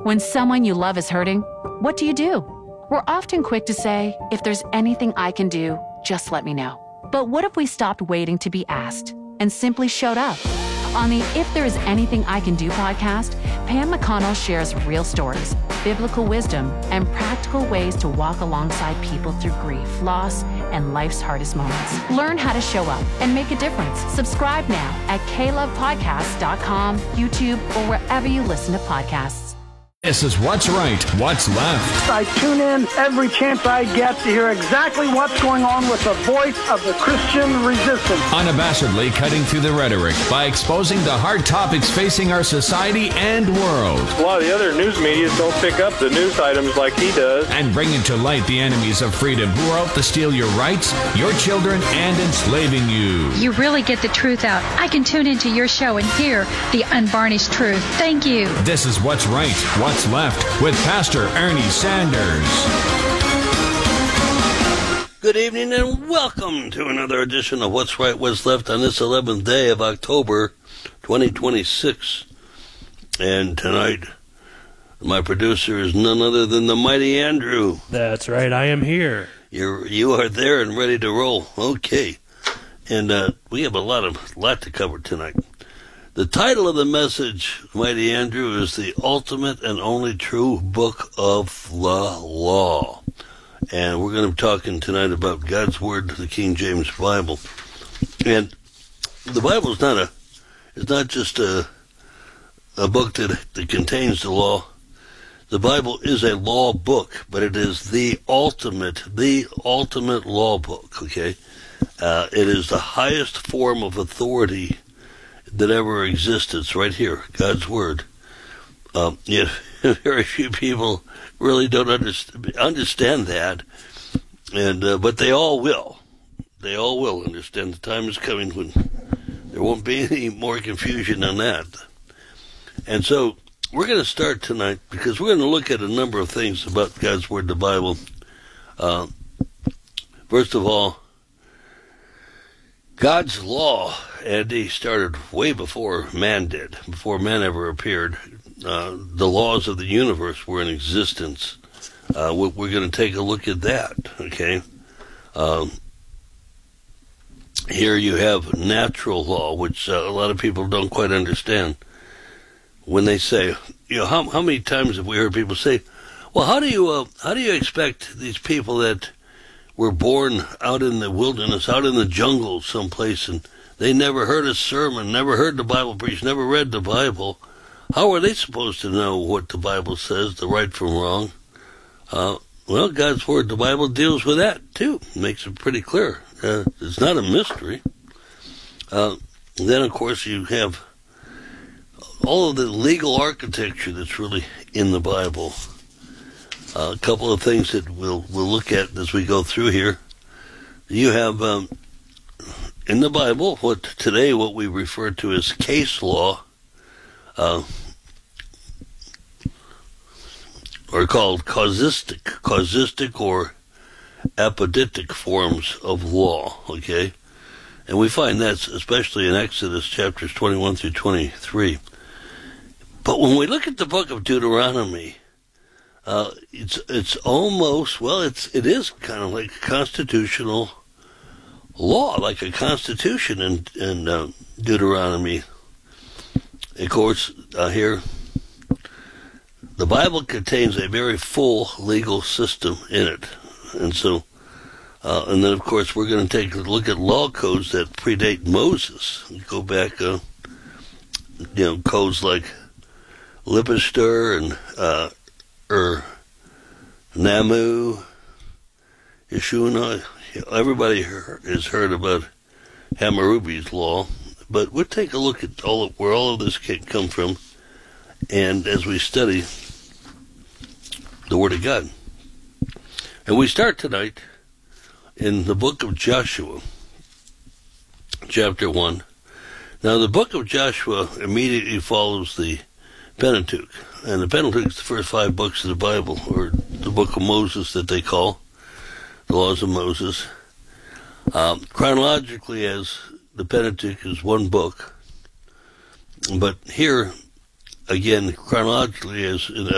When someone you love is hurting, what do? We're often quick to say, if there's anything I can do, just let me know. But what if we stopped waiting to be asked and simply showed up? On the If There Is Anything I Can Do podcast, Pam McConnell shares real stories, biblical wisdom, and practical ways to walk alongside people through grief, loss, and life's hardest moments. Learn how to show up and make a difference. Subscribe now at klovepodcasts.com, YouTube, or wherever you listen to podcasts. This is What's Right, What's Left. I tune in every chance I get to hear exactly what's going on with the voice of the Christian resistance. Unabashedly cutting through the rhetoric by exposing the hard topics facing our society and world. A lot of the other news media don't pick up the news items like he does. And bringing to light the enemies of freedom who are out to steal your rights, your children, and enslaving you. You really get the truth out. I can tune into your show and hear the unvarnished truth. Thank you. This is What's Right, What's Left with Pastor Ernie Sanders. Good evening and welcome to another edition of What's Right, What's Left on this 11th day of October 2026. And tonight, my producer is none other than the mighty Andrew. That's right, I am here. You are there and ready to roll. Okay. And we have a lot to cover tonight. The title of the message, mighty Andrew, is The Ultimate and Only True Book of the Law. And we're going to be talking tonight about God's Word, the King James Bible. And the Bible is not just a book that contains the law. The Bible is a law book, but it is the ultimate law book, okay? It is the highest form of authority that ever existed. It's right here, God's Word. Yet very few people really don't understand that, and but they all will. They all will understand. The time is coming when there won't be any more confusion on that. And so we're going to start tonight because we're going to look at a number of things about God's Word, the Bible. First of all, God's law, Andy, started way before man did, before man ever appeared. The laws of the universe were in existence. We're going to take a look at that, okay? Here you have natural law, which a lot of people don't quite understand. When they say, how many times have we heard people say, well, how do you expect these people that were born out in the wilderness, out in the jungle someplace, and they never heard a sermon, never heard the Bible preached, never read the Bible. How are they supposed to know what the Bible says, the right from wrong? Well, God's Word, the Bible, deals with that, too. Makes it pretty clear. It's not a mystery. Then, of course, you have all of the legal architecture that's really in the Bible. A couple of things that we'll look at as we go through here. You have in the Bible what we refer to as case law, or called causistic or apodictic forms of law. Okay, and we find that especially in Exodus chapters 21 through 23. But when we look at the book of Deuteronomy, it's almost, it is kind of like a constitutional law, like a constitution in Deuteronomy. Of course, here, the Bible contains a very full legal system in it. And so, and then of course we're going to take a look at law codes that predate Moses. You go back, codes like Lipister and, Namu, Yeshua. Everybody has heard about Hammurabi's law, but we'll take a look at where all of this can come from, and as we study the Word of God. And we start tonight in the book of Joshua, chapter 1. Now, the book of Joshua immediately follows the Pentateuch, and the Pentateuch is the first 5 books of the Bible, or the book of Moses that they call, the laws of Moses. Chronologically, as the Pentateuch is one book, but here, again, chronologically, as